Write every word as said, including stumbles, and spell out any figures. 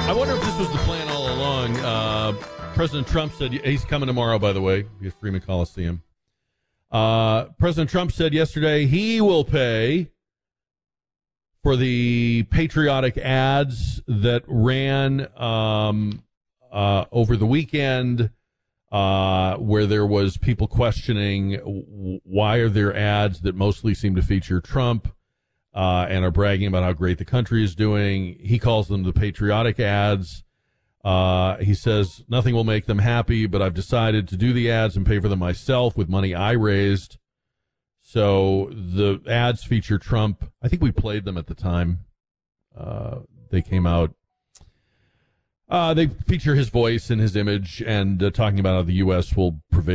I wonder if this was the plan all along. Uh, President Trump said he's coming tomorrow, by the way, at Freeman Coliseum. Uh, President Trump said yesterday he will pay for the patriotic ads that ran um, uh, over the weekend, uh, where there was people questioning why are there ads that mostly seem to feature Trump uh, and are bragging about how great the country is doing. He calls them the patriotic ads. Uh, he says nothing will make them happy, but I've decided to do the ads and pay for them myself with money I raised. So the ads feature Trump. I think we played them at the time. Uh, they came out. Uh, they feature his voice and his image and uh, talking about how the U S will prevail.